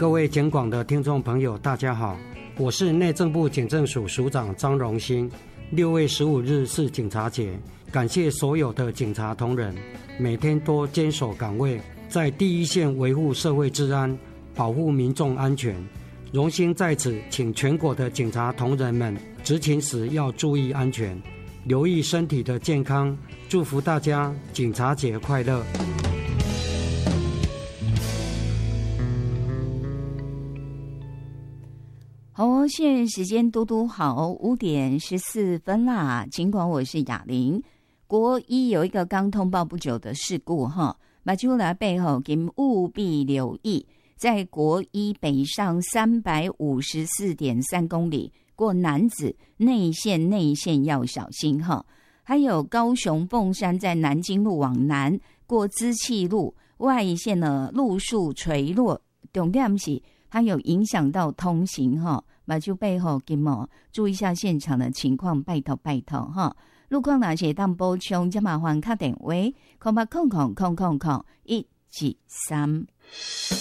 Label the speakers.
Speaker 1: 各位警广的听众朋友大家好，我是内政部警政署署长张荣兴。6月15日是警察节，感谢所有的警察同仁每天都坚守岗位，在第一线维护社会治安，保护民众安全。荣兴在此请全国的警察同仁们执勤时要注意安全，留意身体的健康，祝福大家警察节快乐。
Speaker 2: 好哦，现在时间嘟嘟好，5点14分啦。尽管我是雅玲，国一有一个刚通报不久的事故哈，把出来背后请务必留意，在国一北上354.3公里过楠梓内线要小心哈。还有高雄凤山在南京路往南过资气路外线的路树垂落，重点是它有影响到通行哈，马就背后给mo注意一下现场的情况，拜托哈。路况哪些当补充，就麻烦打电话0800000173。